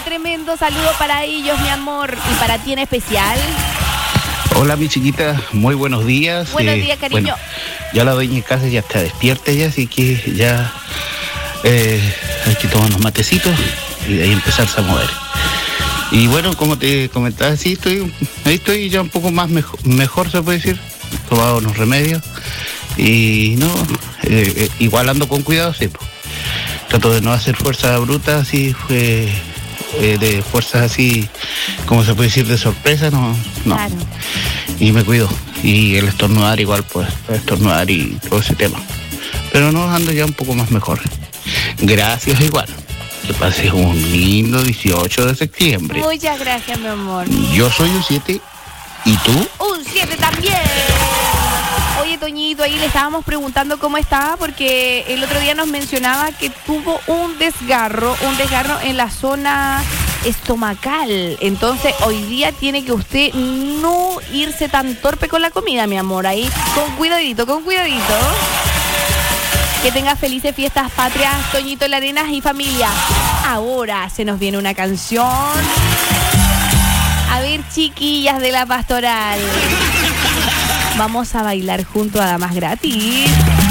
tremendo saludo para ellos, mi amor. Y para ti en especial. Hola, mi chiquita, muy buenos días. Buenos días, cariño. Bueno, ya la dueña de casa ya está despierta ya, así que ya hay que tomar unos matecitos y de ahí empezarse a mover. Y bueno, como te comentaba, sí, estoy ya un poco más mejor, se puede decir. He tomado unos remedios y no, igual ando con cuidado, sí. Trato de no hacer fuerza bruta, así fue de fuerzas así, como se puede decir, de sorpresa, no. Claro. Y me cuido. Y el estornudar igual, pues, estornudar y todo ese tema. Pero no, ando ya un poco más mejor. Gracias igual. Que pases un lindo 18 de septiembre. Muchas gracias, mi amor. Yo soy un 7. ¿Y tú? Un 7 también. Oye, Toñito, ahí le estábamos preguntando cómo estaba porque el otro día nos mencionaba que tuvo un desgarro en la zona estomacal. Entonces, hoy día tiene que usted no irse tan torpe con la comida, mi amor. Ahí, con cuidadito. Que tenga felices fiestas patrias, Toñito Larenas y familia. Ahora se nos viene una canción. A ver, chiquillas de la pastoral. Vamos a bailar junto a Damas Gratis.